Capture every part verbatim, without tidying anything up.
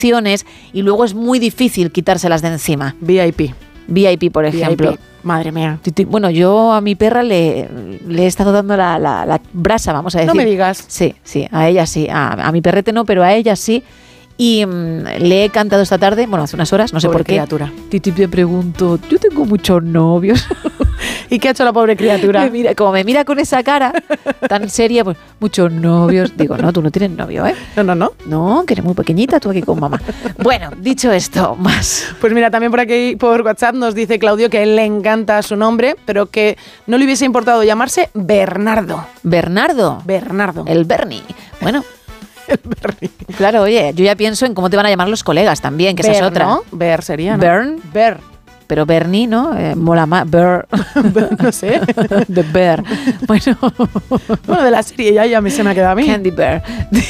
y luego es muy difícil quitárselas de encima. V I P. V I P, por ejemplo. V I P. Madre mía. Bueno, yo a mi perra le, le he estado dando la, la, la brasa, vamos a decir. No me digas. Sí, sí, a ella sí. A, a mi perrete no, pero a ella sí. Y mmm, le he cantado esta tarde, bueno, hace unas horas, no sé Pobre por qué. criatura. Titi, te pregunto, yo tengo muchos novios. ¿Y qué ha hecho la pobre criatura? Me mira, como me mira con esa cara tan seria, pues, muchos novios. Digo, no, tú no tienes novio, ¿eh? No, no, no. No, que eres muy pequeñita, tú aquí con mamá. Bueno, dicho esto, más. Pues mira, también por aquí, por WhatsApp, nos dice Claudio que a él le encanta su nombre, pero que no le hubiese importado llamarse Bernardo. ¿Bernardo? Bernardo. El Bernie. Bueno. El Bernie. Claro, oye, yo ya pienso en cómo te van a llamar los colegas también, que Ber, esa es otra. ¿no? Ber sería, ¿no? Bern. Ber. Pero Bernie, ¿no? Eh, mola más. Ber. No sé. The Bear. Bueno. Bueno, de la serie ya, ya me se me ha quedado a mí. Candy Bear.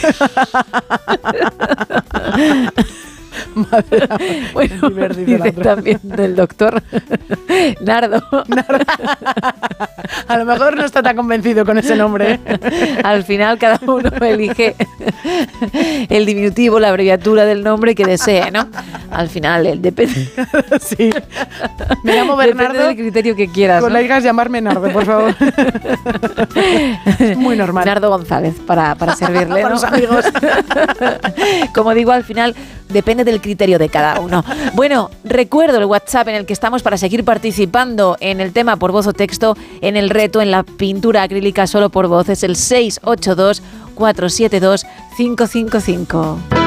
Madre, bueno, dice también del doctor Nardo. Nardo. A lo mejor no está tan convencido con ese nombre. Al final cada uno elige el diminutivo, la abreviatura del nombre que desee, ¿no? Al final él depende. Sí. Me llamo Bernardo. Depende del criterio que quieras. Con ¿no? la hija llamarme Nardo, por favor. Es muy normal. Nardo González, para, para servirle, para ¿no? los amigos. Como digo, al final depende del criterio de cada uno. Bueno, recuerdo el WhatsApp en el que estamos para seguir participando en el tema por voz o texto, en el reto, en la pintura acrílica solo por voz. Es el seis ocho dos, cuatro siete dos, cinco cinco cinco.